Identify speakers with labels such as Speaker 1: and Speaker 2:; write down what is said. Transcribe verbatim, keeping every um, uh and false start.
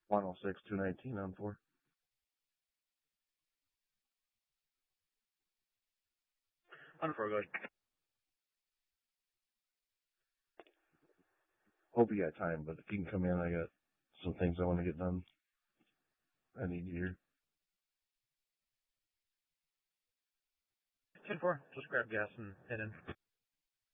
Speaker 1: one oh six, two nineteen on four.
Speaker 2: On four, go ahead.
Speaker 1: Hope you got time, but if you can come in, I got some things I want to get done. I need you here.
Speaker 2: ten four, just grab gas and head in.